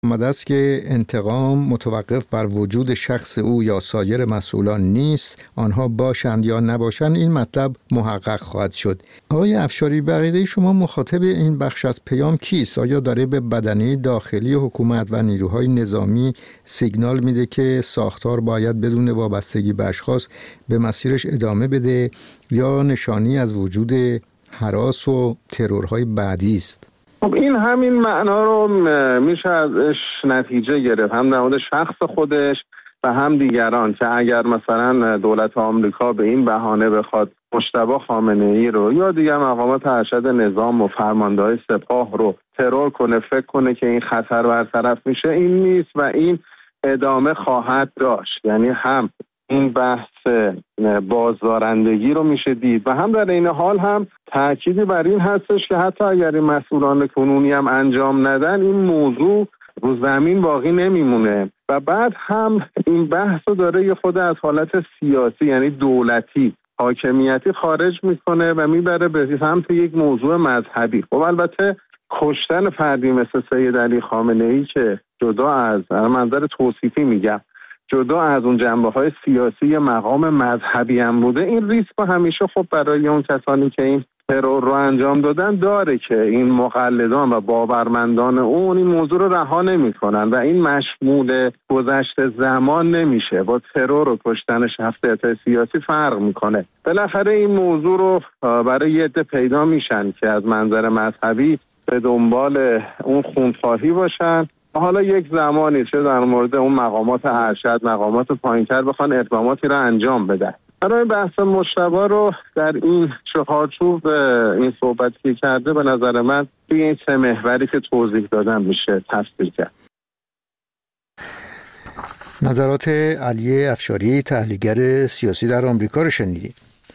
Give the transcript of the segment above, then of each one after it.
آمده است که انتقام متوقف بر وجود شخص او یا سایر مسئولان نیست، آنها باشند یا نباشند این مطلب محقق خواهد شد. آقای افشاری، به عقیده شما مخاطب این بخش از پیام کیست؟ آیا داره به بدنه داخلی حکومت و نیروهای نظامی سیگنال میده که ساختار باید بدون وابستگی به اشخاص به مسیرش ادامه بده یا نشانی از وجود هراس و ترورهای بعدی است؟ خب این همین معنا رو میشه ازش نتیجه گرفت، هم در مورد شخص خودش و هم دیگران، که اگر مثلا دولت آمریکا به این بهانه بخواد مجتبی خامنه‌ای رو یا دیگر مقامات ارشد نظام و فرمانده‌های سپاه رو ترور کنه، فکر کنه که این خطر برطرف میشه، این نیست و این ادامه خواهد داشت. یعنی هم این بحث بازدارندگی رو میشه دید و هم در این حال هم تأکیدی بر این هستش که حتی اگر این مسئولان کنونی هم انجام ندن، این موضوع رو زمین باقی نمیمونه و بعد هم این بحث رو داره یه خود از حالت سیاسی یعنی دولتی حاکمیتی خارج میکنه و میبره به سمت یک موضوع مذهبی. خب البته کشتن فردی مثل سید علی خامنه‌ای که جدا از منظر توصیفی میگم، جدا از اون جنبه‌های سیاسی مقام مذهبی هم بوده، این ریسک همیشه خب برای اون کسانی که این ترور رو انجام دادن داره که این مقلدان و باورمندان اون این موضوع رو رها نمی‌کنن و این مشمول گذشته زمان نمیشه. با ترور و کشتن شخصیت‌های سیاسی فرق میکنه. بالاخره این موضوع رو برای یه عده پیدا میشن که از منظر مذهبی به دنبال اون خونخواهی باشن، حالا یک زمانی چه در مورد اون مقامات ارشد، مقامات پایین‌تر بخوان اقداماتی را انجام بدن. برای بحث مجتبی رو در این چهارچوب این صحبتی که کرده به نظر من توی این سه محوری که توضیح دادم میشه تفسیر کرد. نظرات علی افشاری، تحلیلگر سیاسی در آمریکا رو شنیدید.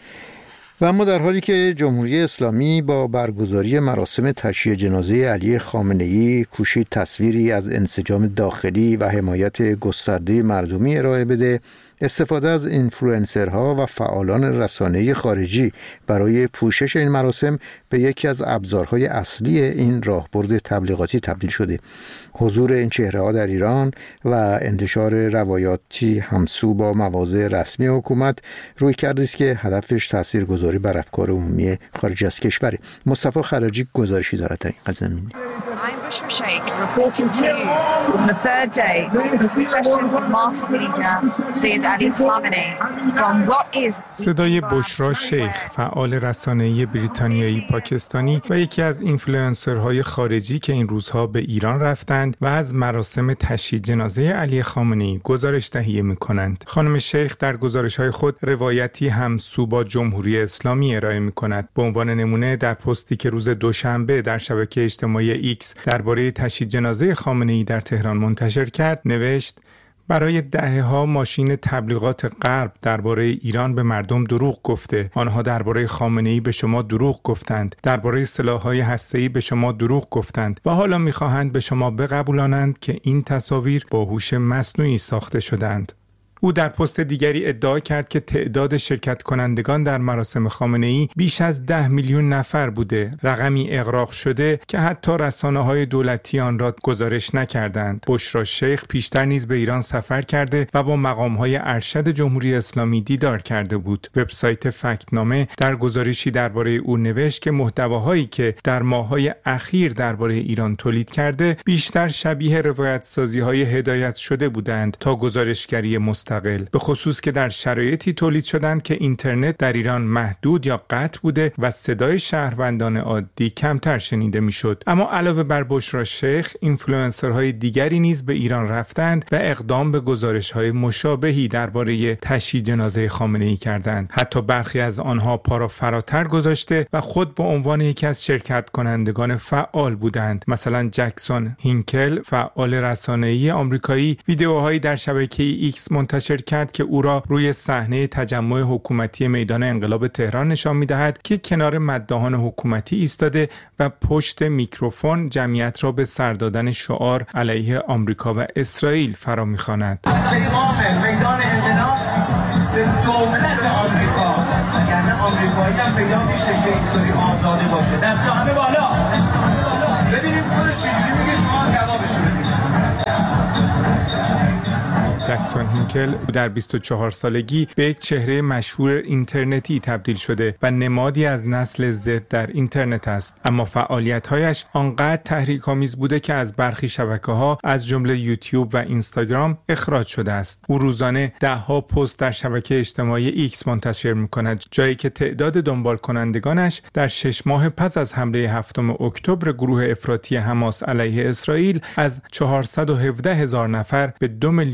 و اما در حالی که جمهوری اسلامی با برگزاری مراسم تشییع جنازه علی خامنه‌ای کوشید تصویری از انسجام داخلی و حمایت گسترده مردمی ارائه بده، استفاده از اینفلوئنسرها و فعالان رسانه‌ای خارجی برای پوشش این مراسم به یکی از ابزارهای اصلی این راهبرد تبلیغاتی تبدیل شده. حضور این چهره‌ها در ایران و انتشار روایاتی همسو با مواضع رسمی حکومت روی کرده است که هدفش تاثیرگذاری بر افکار عمومی خارج از کشور. مصطفی خراجی گزارشی دارد در این زمینه. I'm Bushra Sheikh reporting to you on the third day of the procession of martyr leader Sayyid Ali Khamenei from what is صدای بشرا شیخ، فعال رسانه‌ای بریتانیایی پاکستانی و یکی از اینفلوئنسرهای خارجی که این روزها به ایران رفتند و از مراسم تشییع جنازه علی خامنه‌ای گزارش تهیه می‌کنند. خانم شیخ در گزارش‌های خود روایتی همسو با جمهوری اسلامی ارائه می‌کند. به عنوان نمونه در پستی که روز دوشنبه در شبکه اجتماعی ایکس درباره تشییع جنازه خامنه‌ای در تهران منتشر کرد، نوشت: برای دهه‌ها ماشین تبلیغات غرب درباره ایران به مردم دروغ گفته. آنها درباره خامنه‌ای به شما دروغ گفتند، درباره سلاح‌های هسته‌ای به شما دروغ گفتند و حالا می‌خواهند به شما بقبولانند که این تصاویر با هوش مصنوعی ساخته شدند. او در پست دیگری ادعا کرد که تعداد شرکت کنندگان در مراسم خامنه‌ای بیش از 10 میلیون نفر بوده، رقمی اغراق شده که حتی رسانه‌های دولتی آن را گزارش نکردند. بشرا شیخ پیشتر نیز به ایران سفر کرده و با مقام‌های ارشد جمهوری اسلامی دیدار کرده بود. وبسایت فکتنامه در گزارشی درباره او نوشت که محتواهایی که در ماه‌های اخیر درباره ایران تولید کرده بیشتر شبیه روایت‌سازی‌های هدایت شده بودند تا گزارشگری مستقل، به خصوص که در شرایطی تولید شدند که اینترنت در ایران محدود یا قطع بوده و صدای شهروندان عادی کمتر شنیده میشد. اما علاوه بر بشرا شیخ، اینفلوئنسرهای دیگری نیز به ایران رفتند و اقدام به گزارش‌های مشابهی درباره تشییع جنازه خامنه‌ای کردند. حتی برخی از آنها پا را فراتر گذاشته و خود به عنوان یکی از شرکت کنندگان فعال بودند. مثلا جکسون هینکل، فعال رسانه‌ای آمریکایی، ویدیوهایی در شبکه ایکس منتشر کرد که او را روی صحنه تجمع حکومتی میدان انقلاب تهران نشان می‌دهد که کنار مداحان حکومتی ایستاده و پشت میکروفون جمعیت را به سر دادن شعار علیه آمریکا و اسرائیل فرا می‌خواند. پیغام میدان انقلاب به دولت آمریکا، یعنی آمریکایی هم پیدا میشه که اینطوری آزادی باشه. دست همه بالا. ببینیم خودش چجوری میگه، شما جوابش بدید. جکسون هینکل در 24 سالگی به یک چهره مشهور اینترنتی تبدیل شده و نمادی از نسل زد در اینترنت است، اما فعالیت‌هایش آنقدر تحریک‌آمیز بوده که از برخی شبکه‌ها از جمله یوتیوب و اینستاگرام اخراج شده است. او روزانه ده‌ها پست در شبکه اجتماعی ایکس منتشر می‌کند، جایی که تعداد دنبال کنندگانش در 6 ماه پس از حمله 7 اکتبر گروه افراطی حماس علیه اسرائیل از 417,000 نفر به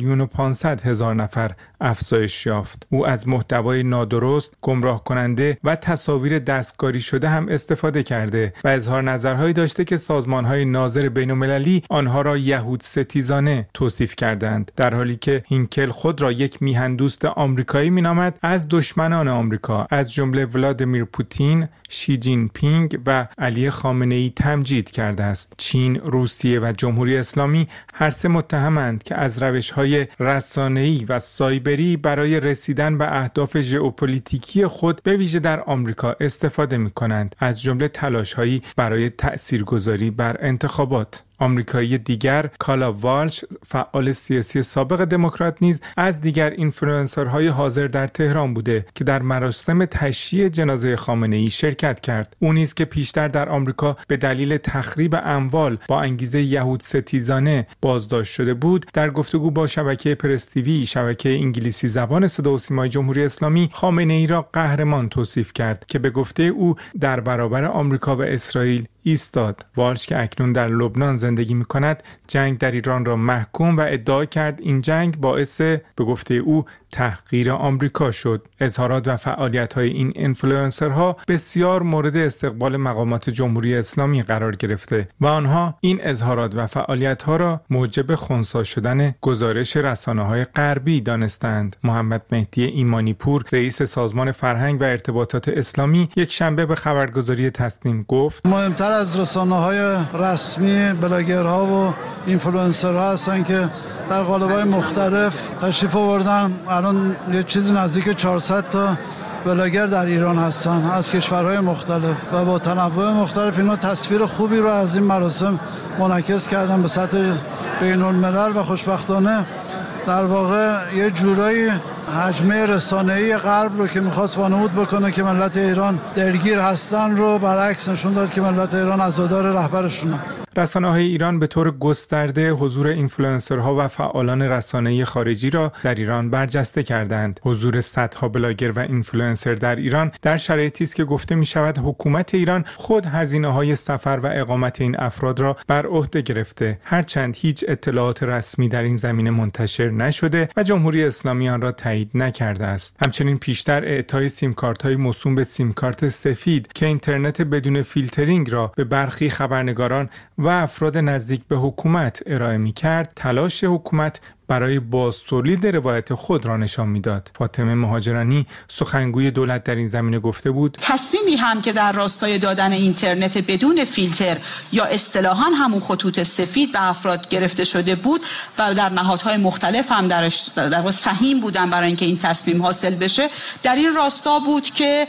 2,500,000 نفر افزایش یافت. او از محتوای نادرست، گمراه کننده و تصاویر دستکاری شده هم استفاده کرده و اظهار نظرهایی داشته که سازمان‌های ناظر بین‌المللی آنها را یهود ستیزانه توصیف کردند، در حالی که هینکل خود را یک میهن‌دوست آمریکایی می‌نامد. از دشمنان آمریکا از جمله ولادیمیر پوتین، شی جین پینگ و علی خامنه‌ای تمجید کرده است. چین، روسیه و جمهوری اسلامی هر سه متهمند که از روش‌های رسانه‌ای و سایبری برای رسیدن به اهداف ژئوپلیتیکی خود به ویژه در آمریکا استفاده می‌کنند، از جمله تلاش‌هایی برای تأثیرگذاری بر انتخابات. آمریکایی دیگر، کالا والش، فعال سیاسی سابق دموکرات نیز از دیگر اینفلوئنسرهای حاضر در تهران بوده که در مراسم تشییع جنازه خامنه‌ای شرکت کرد. او نیز که پیشتر در آمریکا به دلیل تخریب اموال با انگیزه یهود ستیزانه بازداشت شده بود، در گفتگو با شبکه پرس تیوی، شبکه انگلیسی زبان صدا و سیمای جمهوری اسلامی، خامنه‌ای را قهرمان توصیف کرد که به گفته او در برابر آمریکا و اسرائیل ایستاد. والش که اکنون در لبنان زندگی می‌کند، جنگ در ایران را محکوم و ادعا کرد این جنگ باعث به گفته او تحقیر آمریکا شد. اظهارات و فعالیت‌های این اینفلوئنسرها بسیار مورد استقبال مقامات جمهوری اسلامی قرار گرفته و آنها این اظهارات و فعالیت‌ها را موجب خنثی شدن گزارش رسانه‌های غربی دانستند. محمد مهدی ایمانی پور، رئیس سازمان فرهنگ و ارتباطات اسلامی، یک شنبه به خبرگزاری تسنیم گفت: مهمتر از رسانه‌های رسمی بلاگرها و اینفلوئنسرها هستن که در قالب‌های مختلف تشریف آوردن. الان یه چیزی نزدیک 400 تا بلاگر در ایران هستن از کشورهای مختلف و با تنوع مختلف. اینا تصویر خوبی رو از این مراسم منعکس کردن به سطح بین‌الملل و خوشبختانه در واقع یه جورایی حجمه رسانه‌ای غرب رو که می‌خواست وانمود بکنه که ملت ایران درگیر هستن رو برعکس نشون داد که ملت ایران عزادار رهبرشونه. رسانه‌های ایران به طور گسترده حضور اینفلوئنسرها و فعالان رسانه‌ای خارجی را در ایران برجسته کردند. حضور صدها بلاگر و اینفلوئنسر در ایران در شرایطی است که گفته می‌شود حکومت ایران خود هزینه‌های سفر و اقامت این افراد را بر عهده گرفته، هرچند هیچ اطلاعات رسمی در این زمینه منتشر نشده و جمهوری اسلامی آن را تایید نکرده است. همچنین پیشتر اعطای سیم‌کارت‌های موسوم به سیم‌کارت سفید که اینترنت بدون فیلترینگ را به برخی خبرنگاران و افراد نزدیک به حکومت ارائه می‌کرد، تلاش حکومت برای بازتولید روایت خود را نشان می‌داد. فاطمه مهاجرانی، سخنگوی دولت، در این زمینه گفته بود: تصمیمی هم که در راستای دادن اینترنت بدون فیلتر یا اصطلاحاً همون خطوط سفید به افراد گرفته شده بود و در نهادهای مختلف هم در سهیم بودن برای اینکه این تصمیم حاصل بشه، در این راستا بود که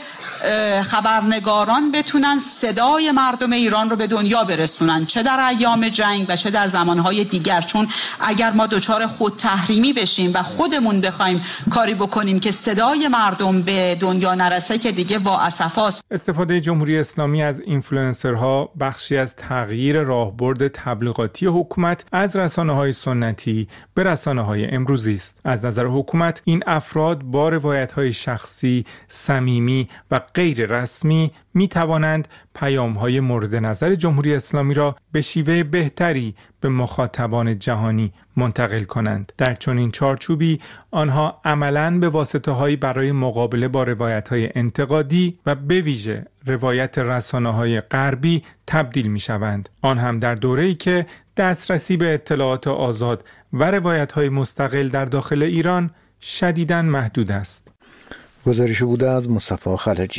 خبرنگاران بتونن صدای مردم ایران رو به دنیا برسونن، چه در ایام جنگ و چه در زمانهای دیگر. چون اگر ما دچار خود تحریمی بشیم و خودمون بخوایم کاری بکنیم که صدای مردم به دنیا نرسه، که دیگه با اسفاست. استفاده جمهوری اسلامی از اینفلوئنسرها بخشی از تغییر راهبرد تبلیغاتی حکومت از رسانه‌های سنتی به رسانه‌های امروزی است. از نظر حکومت این افراد با روایت‌های شخصی، صمیمی و غیر رسمی می توانند پیام‌های مورد نظر جمهوری اسلامی را به شیوه بهتری به مخاطبان جهانی منتقل کنند. در چنین چارچوبی آنها عملاً به واسطه‌هایی برای مقابله با روایت‌های انتقادی و به ویژه روایت رسانه‌های غربی تبدیل می‌شوند. آن هم در دوره‌ای که دسترسی به اطلاعات آزاد و روایت‌های مستقل در داخل ایران شدیداً محدود است. گزارش بوده از مصطفی خلجی.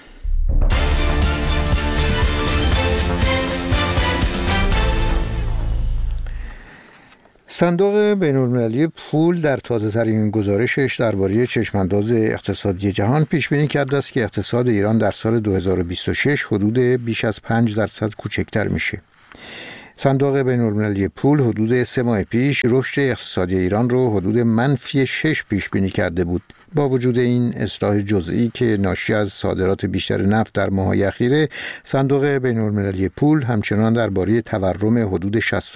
صندوق بین‌المللی پول در تازه‌ترین گزارشش درباره چشمانداز اقتصادی جهان پیش‌بینی کرده است که اقتصاد ایران در سال 2026 حدود بیش از 5% کوچکتر میشه. صندوق بین‌المللی پول حدود 3 ماه پیش رشد اقتصادی ایران رو حدود -6 پیش بینی کرده بود. با وجود این اصلاح جزئی که ناشی از صادرات بیشتر نفت در ماه‌های اخیره، صندوق بین‌المللی پول همچنان درباره تورم حدود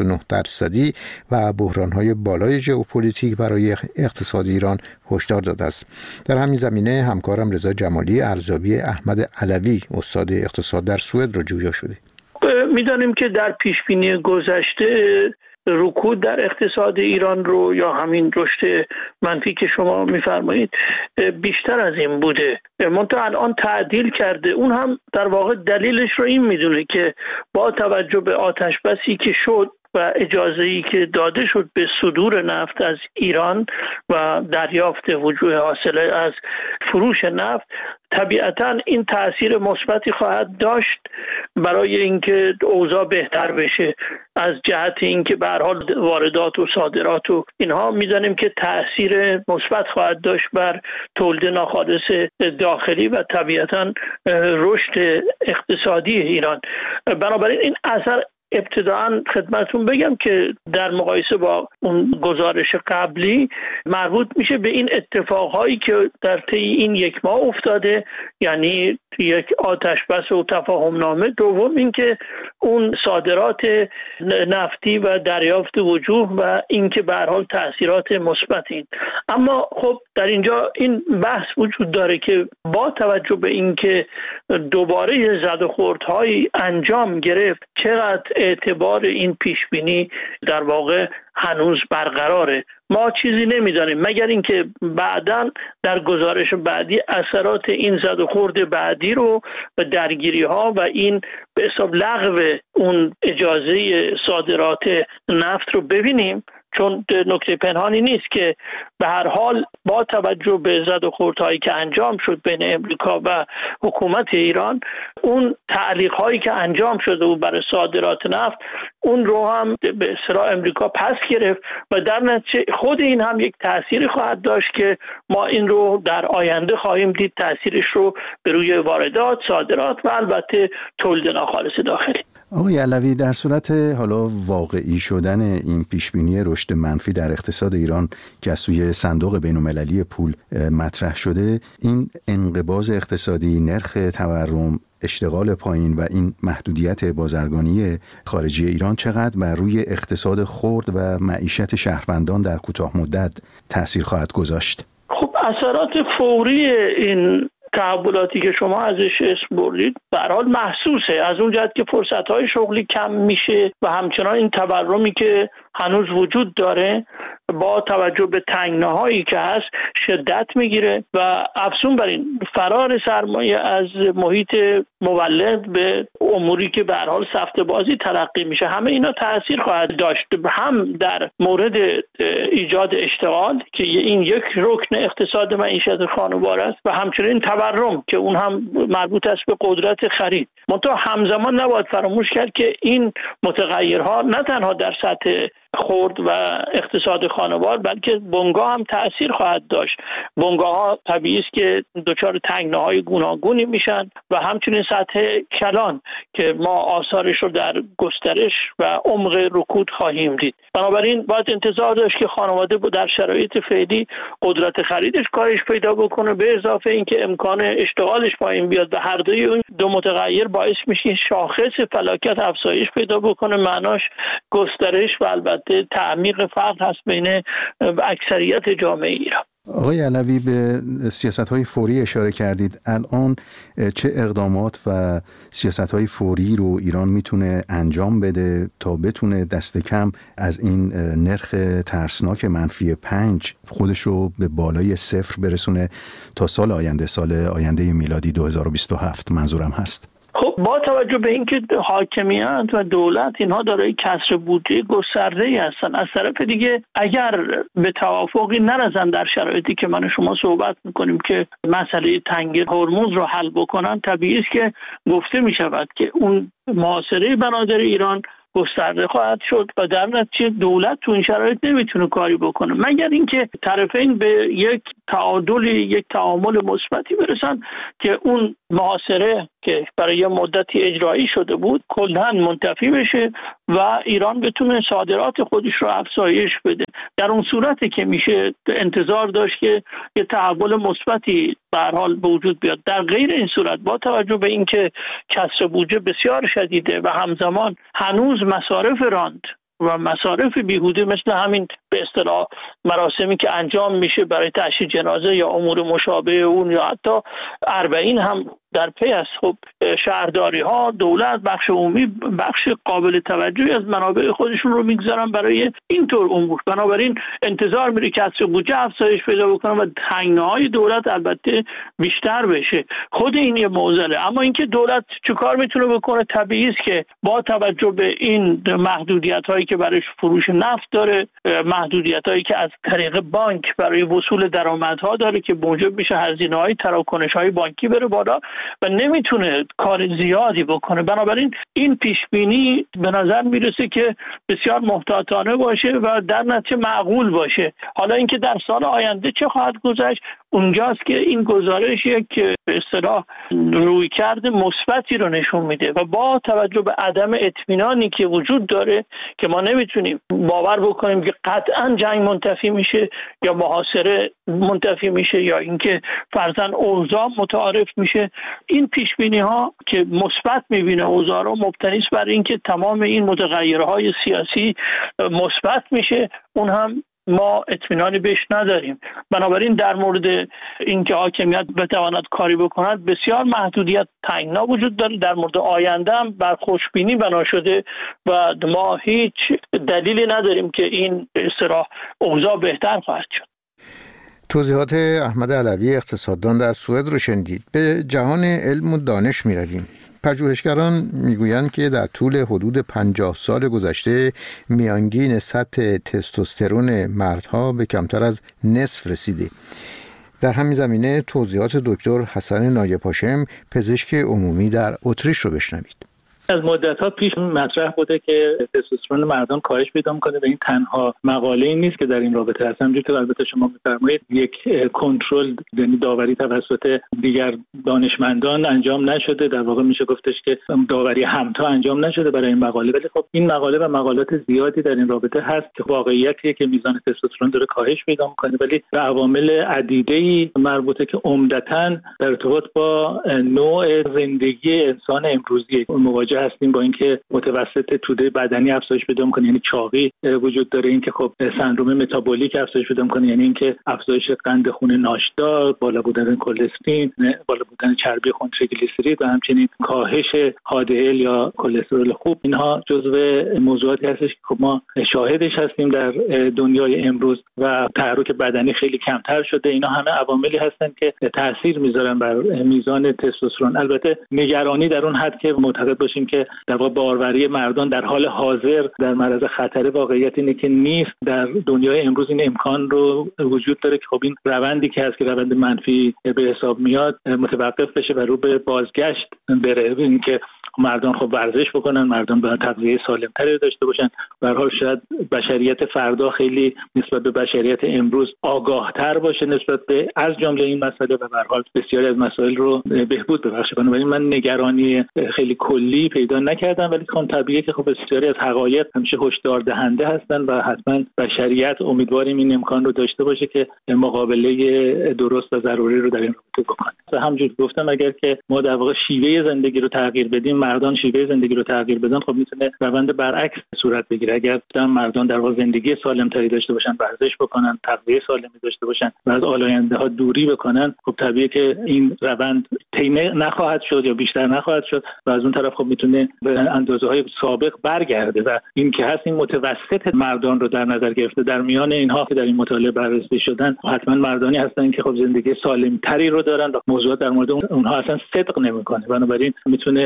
69% و بحران‌های بالای ژئوپلیتیک برای اقتصاد ایران هشدار داده است. در همین زمینه همکارم رضا جمالی ارزیابی احمد علوی استاد اقتصاد در سوئد را جویا شده. می‌دانیم که در پیشبینی گذشته رکود در اقتصاد ایران رو یا همین رشد منفی که شما می‌فرمایید بیشتر از این بوده، منتها الان تعدیل کرده. اون هم در واقع دلیلش رو این میدونه که با توجه به آتشبسی که شد و اجازه‌ای که داده شد به صدور نفت از ایران و دریافت وجوه حاصله از فروش نفت، طبیعتاً این تأثیر مثبتی خواهد داشت برای اینکه اوضاع بهتر بشه. از جهت اینکه به هر حال واردات و صادرات و اینها می‌دانیم که تأثیر مثبت خواهد داشت بر تولید ناخالص داخلی و طبیعتاً رشد اقتصادی ایران. بنابراین این اثر ابتداعاً خدمتتون بگم که در مقایسه با اون گزارش قبلی مربوط میشه به این اتفاقهایی که در طی این 1 ماه افتاده، یعنی یک آتشبس و تفاهم نامه. دوم اینکه اون صادرات نفتی و دریافت وجوه و اینکه به هر حال تأثیرات مثبتین. اما خب در اینجا این بحث وجود داره که با توجه به اینکه دوباره زد و خوردهای انجام گرفت، چقدر اعتبار این پیشبینی در واقع هنوز برقراره. ما چیزی نمیدانیم مگر اینکه بعداً در گزارش بعدی اثرات این زد و خورد بعدی رو و درگیری ها و این به حساب لغو اون اجازه صادرات نفت رو ببینیم، چون نکته پنهانی نیست که به هر حال با توجه به زد و خوردهایی که انجام شد بین امریکا و حکومت ایران، اون تعلیق‌هایی که انجام شده بود برای صادرات نفت، اون رو هم به اصطلاح امریکا پس گرفت و در نتیجه خود این هم یک تأثیری خواهد داشت که ما این رو در آینده خواهیم دید، تأثیرش رو به روی واردات، صادرات و البته تولید ناخالص داخلی. آقای علوی، در صورت حالا واقعی شدن این پیشبینی رشد منفی در اقتصاد ایران که از سوی صندوق بین‌المللی پول مطرح شده، این انقباض اقتصادی، نرخ تورم، اشتغال پایین و این محدودیت بازرگانی خارجی ایران چقدر بر روی اقتصاد خرد و معیشت شهروندان در کوتاه مدت تأثیر خواهد گذاشت؟ خب اثرات فوری این تحولاتی که شما ازش اسم بردید به هر حال محسوسه، از اون جهت که فرصت‌های شغلی کم میشه و همچنان این تورمی که هنوز وجود داره با توجه به تنگناهایی که هست شدت میگیره و افزون بر این فرار سرمایه از محیط مولد به اموری که به هر حال سفته بازی تلقی میشه، همه اینا تأثیر خواهد داشت هم در مورد ایجاد اشتغال که این یک رکن اقتصاد معیشت خانوار است و همچنین تورم که اون هم مربوط است به قدرت خرید. منتها همزمان نباید فراموش کرد که این متغیرها نه تنها در سطح خرد و اقتصاد خانوار بلکه بنگاه هم تأثیر خواهد داشت. بنگاه ها طبیعی است که دچار تنگناهای گوناگونی میشن و همچنین سطح کلان که ما آثارش رو در گسترش و عمق رکود خواهیم دید. بنابراین باید انتظار داشت که خانواده در شرایط فعلی قدرت خریدش کاهش پیدا بکنه، به اضافه اینکه امکان اشتغالش پایین بیاد و هر دوی اون دو متغیر باعث میشه شاخص فلاکت افزایش پیدا بکنه، معناش گسترش و البته تعمیق فقر هست بین اکثریت جامعه ایران. آقای علوی، به سیاست‌های فوری اشاره کردید. الان چه اقدامات و سیاست‌های فوری رو ایران میتونه انجام بده تا بتونه دست کم از این نرخ ترسناک -5 خودش رو به بالای 0 برسونه تا سال آینده میلادی 2027 منظورم هست؟ خب با توجه به اینکه حاکمیت و دولت اینها دارای کسر بودجه گسترده‌ای هستن، از طرف دیگه اگر به توافقی نرسن در شرایطی که من و شما صحبت میکنیم که مسئله تنگی هرمز رو حل بکنن، طبیعی است که گفته میشود که اون محاصره بنادر ایران گسترده خواهد شد و در نتیجه دولت تو این شرایط نمیتونه کاری بکنه مگر اینکه طرفین به یک تعادل، یک تعامل مثبتی برسن که اون محاصره که برای یه مدتی اجرایی شده بود کلاً منتفی بشه و ایران بتونه صادرات خودش رو افزایش بده. در اون صورتی که میشه انتظار داشت که یه تحول مثبتی به هر حال به وجود بیاد. در غیر این صورت با توجه به اینکه کسر بودجه بسیار شدیده و همزمان هنوز مصارف راند و مصارف بیهوده مثل همین به اصطلاح مراسمی که انجام میشه برای تشییع جنازه یا امور مشابه اون یا حتی اربعین هم در پی است. خب شهرداری ها، دولت، بخش عمومی بخش قابل توجهی از منابع خودشون رو میگذارن برای اینطور امور. بنابراین انتظار میره که کسر بودجه افزایش پیدا بکنه و تنگناهای دولت البته بیشتر بشه. خود این یه معضله. اما اینکه دولت چیکار میتونه بکنه طبیعی است که با توجه به این محدودیت هایی که برای فروش نفت داره، محدودیت هایی که از طریق بانک برای وصول درآمدها داره که موجب میشه هزینه های تراکنش های بانکی بره بالا و نمیتونه کار زیادی بکنه. بنابراین این پیش بینی به نظر میرسه که بسیار محتاطانه باشه و در نتیجه معقول باشه. حالا اینکه در سال آینده چه خواهد گذشت اونجاست که این گزارش یک به اصطلاح رویکرد مثبتی رو نشون میده و با توجه به عدم اطمینانی که وجود داره که ما نمیتونیم باور بکنیم که قطعا جنگ منتفی میشه یا محاصره منتفی میشه یا اینکه فرضاً اوضاع متعارف میشه. این پیش بینی ها که مثبت میبینه اوضاع رو مبتنی است بر اینکه تمام این متغیرهای سیاسی مثبت میشه، اون هم ما اطمینانی بهش نداریم. بنابراین در مورد اینکه حاکمیت بتواند کاری بکند بسیار محدودیت تنگنا وجود داره. در مورد آینده هم بر خوشبینی بنا شده و ما هیچ دلیلی نداریم که این به اصطلاح اوضاع بهتر خواهد شد. توضیحات احمد علوی اقتصاددان در سوئد رو شنیدید. به جهان علم و دانش می‌رویم. پژوهشگران میگویند که در طول حدود 50 سال گذشته میانگین سطح تستوسترون مردها به کمتر از نصف رسیده. در همین زمینه توضیحات دکتر حسن نایب هاشم پزشک عمومی در اتریش رو بشنوید. از مدت‌ها پیش مطرح بوده که تستوسترون مردان کاهش پیدا می‌کنه و این تنها مقاله‌ای نیست که در این رابطه هست. همونجوری که البته شما می‌فرمایید یک کنترل یعنی داوری توسط دیگر دانشمندان انجام نشده. در واقع میشه گفتش که داوری همتا انجام نشده برای این مقاله، ولی خب این مقاله و مقالات زیادی در این رابطه هست که واقعیتیه که میزان تستوسترون داره کاهش پیدا می‌کنه، ولی به عوامل عدیده‌ای مربوطه که عمدتاً در ارتباط با نوع زندگی انسان امروزی مواجه هستیم با اینکه متوسط توده بدنی افزایش پیدا می‌کنه، یعنی چاقی وجود داره، اینکه خب سندروم متابولیک افزایش پیدا می‌کنه، یعنی اینکه افزایش قند خون ناشتا، بالا بودن کلسترول، بالا بودن چربی خون تریگلیسیرید و همچنین کاهش HDL یا کلسترول خوب. اینها جزو موضوعاتی هستش که خب ما شاهدش هستیم در دنیای امروز و تحرک بدنی خیلی کمتر شده. اینا همه عواملی هستن که تاثیر میذارن بر میزان تستوسترون. البته نگرانی در اون حد که معتقد باشیم که در واقع باروری مردان در حال حاضر در معرض خطر، واقعیت اینه که نیست. در دنیای امروز این امکان رو وجود داره که خب این روندی که هست که روند منفی به حساب میاد متوقف بشه و رو به بازگشت بره. اینکه مردان خب ورزش بکنن، مردان باید تغذیه سالم‌تری داشته باشن. به هر حال شاید بشریت فردا خیلی نسبت به بشریت امروز آگاه‌تر باشه نسبت به از جمله این مسئله و به هر حال بسیاری از مسائل رو بهبود ببخشه. بنابراین من نگرانی خیلی کلی پیدا نکردم، ولی خب طبیعیه که خب بسیاری از حقایق همیشه هشدار دهنده هستن و حتما بشریت امیدواریم این امکان رو داشته باشه که مقابله درست و ضروری رو در این رابطه بکنه. همونجوری گفتم اگر که ما در واقع شیوه زندگی رو تغییر بدیم، مردان شیوه زندگی رو تغییر بدن، خب میتونه روند برعکس صورت بگیره. اگر مردان در واقع زندگی سالم‌تری داشته باشن، ورزش بکنن، تغذیه سالمی داشته باشن و از آلاینده‌ها دوری بکنن، خب طبیعیه که این روند طی نخواهد شد یا بیشتر نخواهد شد و از اون طرف خب میتونه به اندازه‌های سابق برگرده. و این که هست این متوسط مردان رو در نظر گرفته. در میان اینها که در این مطالعه بررسی شدن حتما مردانی هستن که خب زندگی سالم‌تری رو دارن و موضوعات در مورد اونها اصلا صدق نمی‌کنه. بنابراین میتونه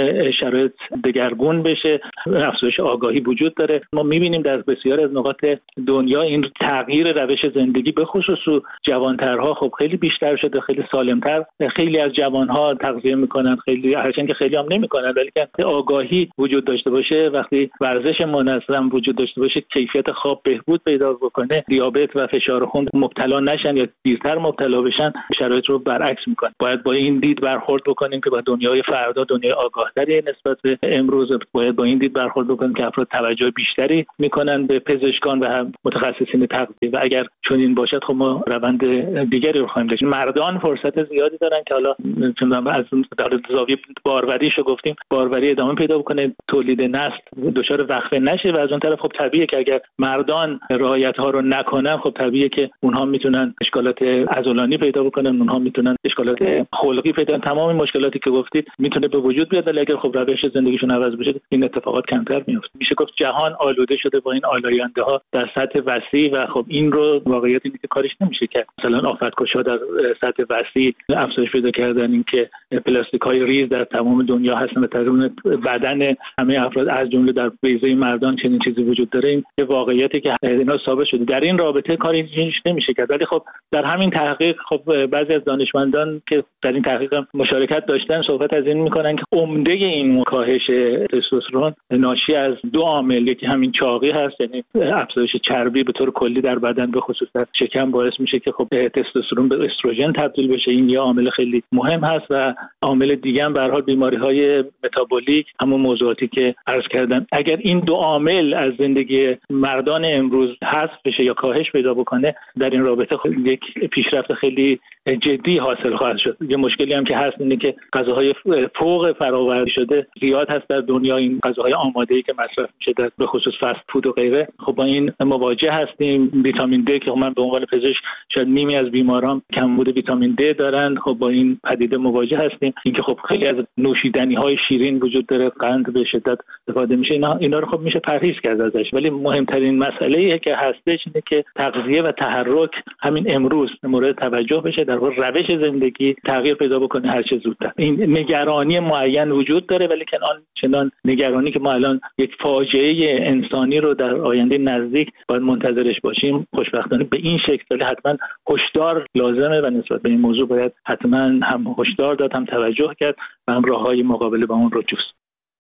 شرایط دگرگون بشه، افزایش آگاهی وجود داره. ما می‌بینیم در بسیار از نقاط دنیا این تغییر روش زندگی به خصوص جوانترها خب خیلی بیشتر شده، خیلی سالمتر. خیلی از جوانها تغذیه میکنن، خیلی هرچند که خیلی هم نمیکنن، ولی که آگاهی وجود داشته باشه، وقتی ورزش منظم وجود داشته باشه، کیفیت خواب بهبود پیدا بکنه، دیابت و فشار خون مبتلا نشن یا دیرتر مبتلا بشن، شرایط رو برعکس میکنه. باید با این دید برخورد بکنیم که با دنیای فردا دنیای آگاه‌تری نسبت به امروز، باید با این دید برخورد بکنیم که افراد توجه بیشتری میکنن به پزشکان و متخصصین تغذیه و اگر چنین باشد خب ما روند دیگری رو خواهیم داشت. مردان فرصت زیادی دارن که حالا چون از زاویه باروریشو گفتیم، باروری ادامه پیدا بکنه، تولید نسل دچار وقفه نشه و از اون طرف خب طبیعیه که اگر مردان رعایت ها رو نکنن خب طبیعیه که اونها میتونن اشکالات عضلانی پیدا بکنن، اونها میتونن اشکالات خلقی پیدا کنن. تمام مشکلاتی که گفتید میتونه به وجود بیاد، ولی اگر خب روش زندگیشون عوض بشه این اتفاقات کمتر میفته. میشه گفت جهان آلوده شده با این آلاینده ها در سطح وسیع و خب این رو واقعیت اینه که کارش نمیشه که مثلا آفت‌کش‌ها در سطح وسیع افزایش پیدا کردن، این که پلاستیک‌های ریز در تمام دنیا هستن و درون بدن همه افراد از جمله در بیضه مردان چنین چیزی وجود داره. این یه واقعیتی که اینا ثابت شده. در این رابطه کاری نمیشه کرد، ولی خب در همین تحقیق خب بعضی از دانشمندان که در این تحقیق مشارکت داشتن صحبت از این میکنن که عمده این کاهش تستوسترون ناشی از دو عامل، یکی همین چاقی هست، یعنی افزایش چربی به طور کلی در بدن به خصوص در شکم باعث میشه که خب تستوسترون به استروژن تبدیل بشه. این یه عامل خیلی مهم هست و عامل دیگه هم به هر حال بیماری‌های متابولیک، همون موضوعاتی که عرض کردم. اگر این دو عامل از زندگی مردان امروز حذف بشه یا کاهش پیدا بکنه، در این رابطه یک پیشرفت خیلی جدی حاصل خواهد شد. یه مشکلی هم که هست اینه که غذاهای فوق فراوری شده زیاد هست در دنیا، این غذاهای آماده‌ای که مصرف میشه در به خصوص فست فود و غیره. خب با این مواجه هستیم. ویتامین د که من به عنوان پزشک شاید نیمی از بیماران کمبود ویتامین د دارن، خب با این پدیده مواجه هستیم. اینکه خب خیلی از نوشیدنی‌های شیرین وجود داره، قند به شدت استفاده میشه، اینا رو خب میشه پرهیز کرد ازش، ولی مهمترین مسئله‌ای که هستش اینه که تغذیه و تحرک همین امروز مورد توجه بشه، در واقع روش زندگی تغییر پیدا بکنه هر چه زودتر. این نگرانی معین وجود داره، ولی که آن چنان نگرانی که ما الان یک فاجعه انسانی رو در آینده نزدیک باید منتظرش باشیم خوشبختانه به این شکل، ولی حتما هشدار لازمه و نسبت به این موضوع باید حتما هم هشدار داد، هم توجه کرد و هم راههای مقابله با اون رو جست.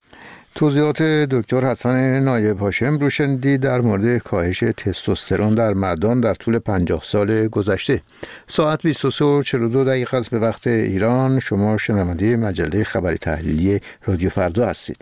توضیحات دکتر حسن نایب هاشم رو شنیدید در مورد کاهش تستوسترون در مردان در طول 50 سال گذشته. ساعت 23:42 است به وقت ایران. شما شنونده مجله خبری تحلیلی رادیو فردا هستید.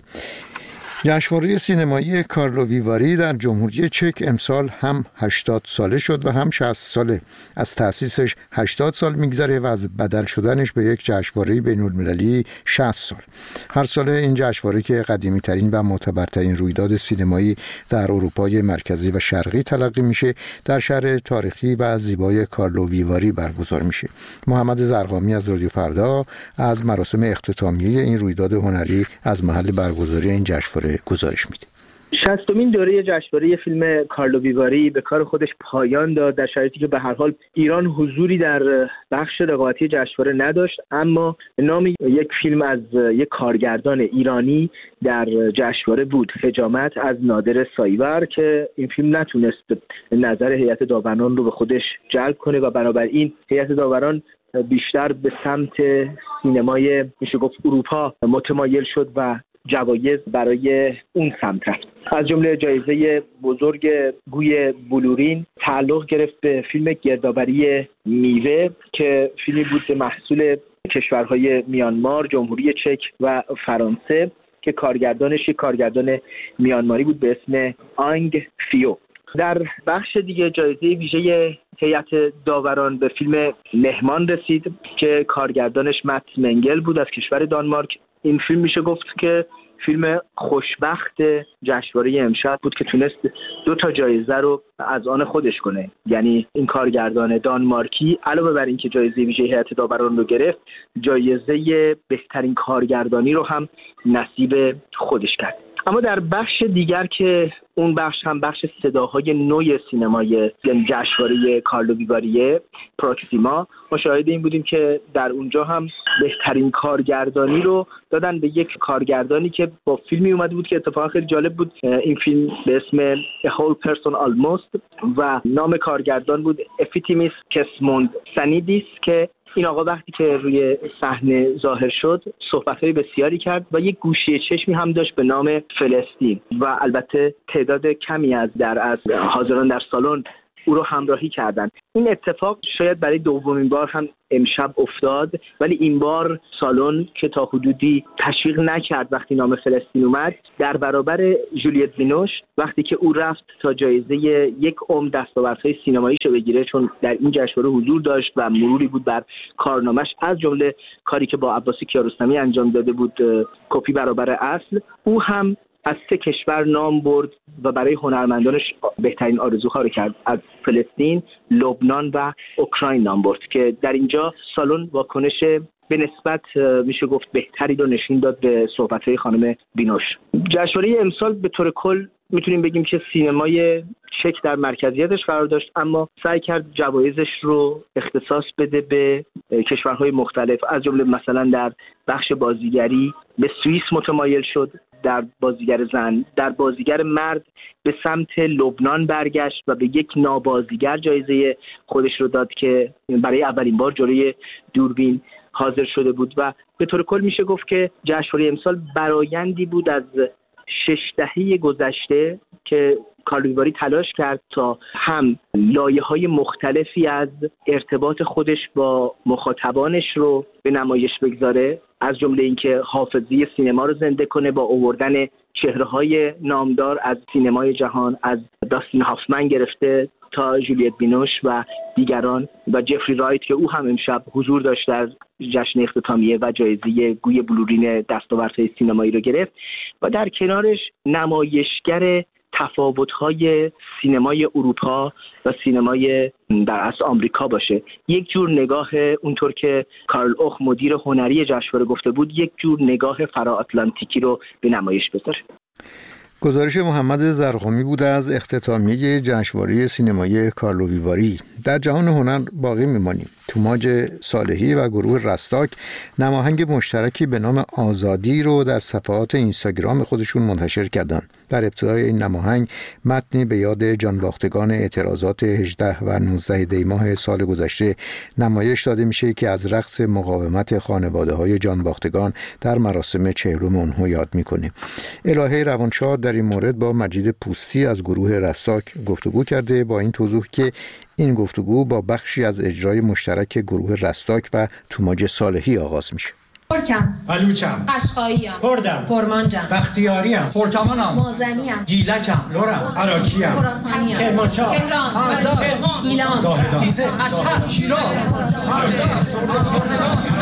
جشنواره سینمایی کارلو ویواری در جمهوری چک امسال هم 80 ساله شد و هم 60 ساله. از تأسیسش 80 سال میگذره و از بدل شدنش به یک جشنواره بین‌المللی 60 سال. هر سال این جشنواره که قدیمی ترین و معتبرترین رویداد سینمایی در اروپای مرکزی و شرقی تلقی میشه، در شهر تاریخی و زیبای کارلو ویواری برگزار میشه. محمد زرقامی از رادیو فردا از مراسم اختتامیه این رویداد هنری از محل برگزاری این جشنواره گزارش میده. 60مین دوره جشنواره فیلم کارلو ویواری به کار خودش پایان داد، در شرایطی که به هر حال ایران حضوری در بخش رقابتی جشنواره نداشت، اما نام یک فیلم از یک کارگردان ایرانی در جشنواره بود، حجامت از نادر سایور، که این فیلم نتونست نظر هیئت داوران رو به خودش جلب کنه و بنابراین هیئت داوران بیشتر به سمت سینمای میشه گفت اروپا متمایل شد و جوایز برای اون سمت رفت. از جمله جایزه بزرگ گوی بلورین تعلق گرفت به فیلم گردآوری میوه که فیلمی بود به محصول کشورهای میانمار، جمهوری چک و فرانسه که کارگردانش یک کارگردان میانماری بود به اسم آنگ فیو. در بخش دیگه جایزه ویژه هیئت داوران به فیلم مهمان رسید که کارگردانش مت منگل بود از کشور دانمارک. این فیلم میشه گفت که فیلم خوشبخت جشنواره امشب بود که تونست 2 جایزه رو از آن خودش کنه. یعنی این کارگردان دانمارکی علاوه بر اینکه جایزه ویژه هیئت داوران رو گرفت، جایزه بهترین کارگردانی رو هم نصیب خودش کرد. اما در بخش دیگر که اون بخش هم بخش صداهای نوی سینمای جشنواره کارلو ویواریه پروکسیما، ما شاهد این بودیم که در اونجا هم بهترین کارگردانی رو دادن به یک کارگردانی که با فیلمی اومده بود که اتفاقا خیلی جالب بود. این فیلم به اسم A Whole Person Almost و نام کارگردان بود افیتیمیس کسموند سانیدیس که این آقا وقتی که روی صحنه ظاهر شد صحبت‌های بسیاری کرد و یک گوشه چشمی هم داشت به نام فلسطین و البته تعداد کمی از حاضران در سالن او رو همراهی کردند. این اتفاق شاید برای دومین بار هم امشب افتاد، ولی این بار سالن که تا حدودی تشویق نکرد وقتی نام فلسطین اومد، در برابر جولیت بینوش وقتی که او رفت تا جایزه 1 دستاوردهای سینماییشو بگیره، چون در این جشنواره حضور داشت و مروری بود بر کارنامش، از جمله کاری که با عباسی کیارستمی انجام داده بود کپی برابر اصل، او هم از 3 کشور نام برد و برای هنرمندانش بهترین آرزوها رو کرد. از فلسطین، لبنان و اوکراین نام برد که در اینجا سالن واکنش به نسبت میشه گفت بهتری رو نشون داد به صحبت‌های خانم بینوش. جشنواره امسال به طور کل میتونیم بگیم که سینمای چک در مرکزیتش قرار داشت، اما سعی کرد جوایزش رو اختصاص بده به کشورهای مختلف، از جمله مثلا در بخش بازیگری به سوئیس متمایل شد، در بازیگر زن، در بازیگر مرد به سمت لبنان برگشت و به یک نابازیگر جایزه خودش رو داد که برای اولین بار جلوی دوربین حاضر شده بود. و به طور کل میشه گفت که جشنواره امسال برآیندی بود از 6 دهه گذشته که کارلو ویواری تلاش کرد تا هم لایه‌های مختلفی از ارتباط خودش با مخاطبانش رو به نمایش بگذاره، از جمله اینکه حافظه سینما رو زنده کنه با آوردن چهره‌های نامدار از سینمای جهان، از داستین هافمن گرفته تا جولیت بینوش و دیگران و جفری رایت که او هم امشب حضور داشت در جشن اختتامیه و جایزه گوی بلورین دستاوردهای سینمایی رو گرفت و در کنارش نمایشگر تفاوت‌های سینمای اروپا و سینمای در اصل آمریکا باشه. یک جور نگاه، اونطور که کارل اوخ مدیر هنری جشنواره گفته بود، یک جور نگاه فرا آتلانتیکی رو به نمایش بذاره. گزارش محمد زرقامی بود از اختتامیه جشنواره سینمایی کارلو ویواری. در جهان هنر باقی میمانیم. توماج صالحی و گروه رستاک نماهنگ مشترکی به نام آزادی رو در صفحات اینستاگرام خودشون منتشر کردن. در ابتدای این نماهنگ متنی به یاد جانباختگان اعتراضات 18 و 19 دی ماه سال گذشته نمایش داده میشه که از رقص مقاومت خانواده‌های جانباختگان در مراسم 40 اونها یاد میکنه. الهه روانشاد در این مورد با مجید پوستی از گروه رستاک گفتگو کرده، با این توضیح که این گفتگو با بخشی از اجرای مشترک گروه رستاک و توماج صالحی آغاز میشه. ترکم، بلوچم، قشقاییم، کردم، کرمانجم، بختیاریم، ترکمانم، مازنیم، گیلکم، لورم، عراقیم، خراسانیم، کرمانشاه، تهران، ایلان، زاهدان، شیراز،